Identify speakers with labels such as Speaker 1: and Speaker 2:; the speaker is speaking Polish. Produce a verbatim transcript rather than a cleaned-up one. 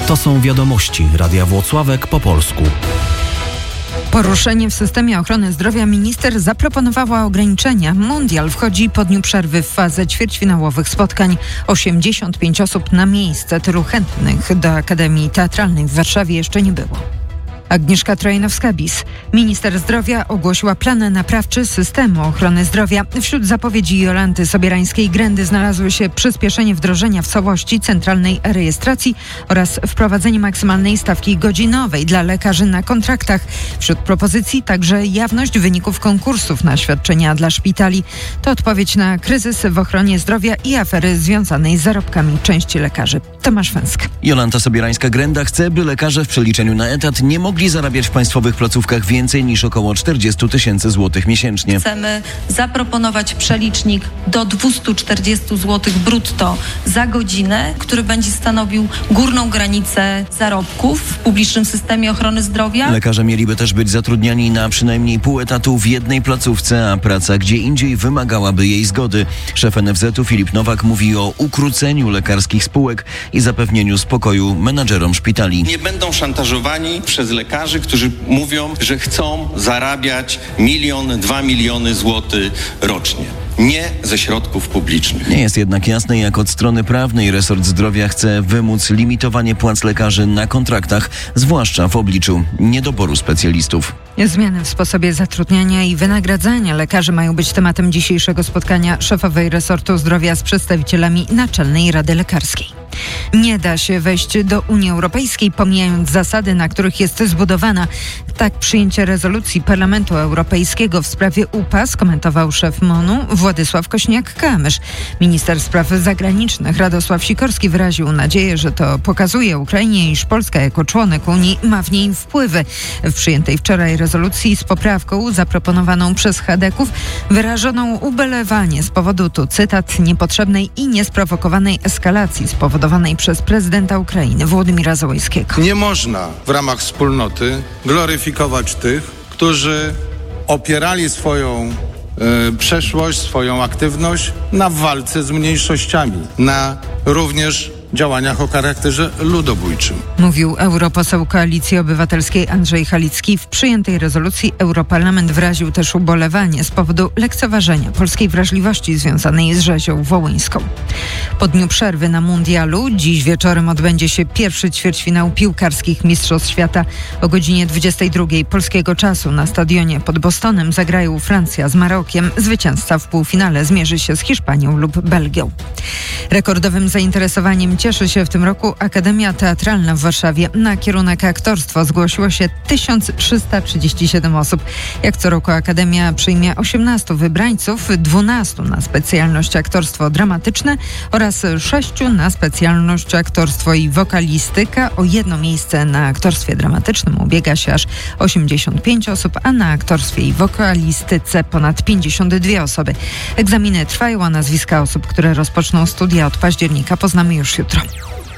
Speaker 1: To są wiadomości Radia Włocławek po polsku.
Speaker 2: Poruszenie w systemie ochrony zdrowia. Minister zaproponowała ograniczenia. Mundial wchodzi po dniu przerwy w fazę ćwierćfinałowych spotkań. osiemdziesiąt pięć osób na miejsce. Tylu chętnych do Akademii Teatralnej w Warszawie jeszcze nie było. Agnieszka Trojanowska-Bis. Minister zdrowia ogłosiła plan naprawczy systemu ochrony zdrowia. Wśród zapowiedzi Jolanty Sobierańskiej-Grędy znalazły się przyspieszenie wdrożenia w całości centralnej rejestracji oraz wprowadzenie maksymalnej stawki godzinowej dla lekarzy na kontraktach. Wśród propozycji także jawność wyników konkursów na świadczenia dla szpitali. To odpowiedź na kryzys w ochronie zdrowia i afery związanej z zarobkami części lekarzy. Tomasz Węsk.
Speaker 3: Jolanta Sobierańska-Gręda chce, by lekarze w przeliczeniu na etat nie mogli zarabiać w państwowych placówkach więcej niż około czterdzieści tysięcy złotych miesięcznie.
Speaker 4: Chcemy zaproponować przelicznik do dwieście czterdzieści złotych brutto za godzinę, który będzie stanowił górną granicę zarobków w publicznym systemie ochrony zdrowia.
Speaker 3: Lekarze mieliby też być zatrudniani na przynajmniej pół etatu w jednej placówce, a praca gdzie indziej wymagałaby jej zgody. Szef N F Z-u Filip Nowak mówi o ukróceniu lekarskich spółek i zapewnieniu spokoju menadżerom szpitali.
Speaker 5: Nie będą szantażowani przez lekarzy, którzy mówią, że chcą zarabiać milion, dwa miliony złotych rocznie. Nie ze środków publicznych.
Speaker 3: Nie jest jednak jasne, jak od strony prawnej resort zdrowia chce wymóc limitowanie płac lekarzy na kontraktach, zwłaszcza w obliczu niedoboru specjalistów.
Speaker 2: Zmiany w sposobie zatrudniania i wynagradzania lekarzy mają być tematem dzisiejszego spotkania szefowej resortu zdrowia z przedstawicielami Naczelnej Rady Lekarskiej. Nie da się wejść do Unii Europejskiej, pomijając zasady, na których jest zbudowana. Tak przyjęcie rezolucji Parlamentu Europejskiego w sprawie U P A skomentował szef M O N-u Władysław Kośniak-Kamysz. Minister spraw zagranicznych Radosław Sikorski wyraził nadzieję, że to pokazuje Ukrainie, iż Polska jako członek Unii ma w niej wpływy. W przyjętej wczoraj rezolucji z poprawką zaproponowaną przez chadeków wyrażono ubolewanie z powodu, tu cytat, niepotrzebnej i niesprowokowanej eskalacji spowodowanej przez prezydenta Ukrainy Wołodymyra Zełenskiego.
Speaker 6: Nie można w ramach wspólnoty gloryfikować tych, którzy opierali swoją y, przeszłość, swoją aktywność na walce z mniejszościami, na również działaniach o charakterze ludobójczym.
Speaker 2: Mówił europoseł Koalicji Obywatelskiej Andrzej Halicki. W przyjętej rezolucji Europarlament wyraził też ubolewanie z powodu lekceważenia polskiej wrażliwości związanej z rzezią wołyńską. Po dniu przerwy na mundialu dziś wieczorem odbędzie się pierwszy ćwierćfinał piłkarskich Mistrzostw Świata. O godzinie dwudziestej drugiej polskiego czasu na stadionie pod Bostonem zagrają Francja z Marokiem. Zwycięzca w półfinale zmierzy się z Hiszpanią lub Belgią. Rekordowym zainteresowaniem cieszy się w tym roku Akademia Teatralna w Warszawie. Na kierunek aktorstwo zgłosiło się tysiąc trzysta trzydzieści siedem osób. Jak co roku Akademia przyjmie osiemnastu wybrańców, dwunastu na specjalność aktorstwo dramatyczne oraz sześciu na specjalność aktorstwo i wokalistyka. O jedno miejsce na aktorstwie dramatycznym ubiega się aż osiemdziesiąt pięć osób, a na aktorstwie i wokalistyce ponad pięćdziesiąt dwie osoby. Egzaminy trwają, a nazwiska osób, które rozpoczną studia od października, poznamy już jutro.